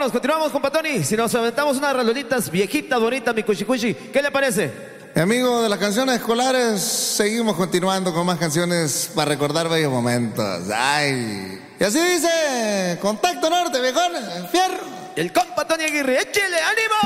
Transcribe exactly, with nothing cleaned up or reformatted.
continuamos, continuamos, compa Tony. Si nos aventamos unas rololitas viejitas, bonitas, mi cuchi cuchi, ¿qué le parece? Mi amigo, de las canciones escolares, seguimos continuando con más canciones para recordar bellos momentos. Ay. Y así dice, Contacto Norte, viejón, fierro. El compa Tony Aguirre, échele ánimo.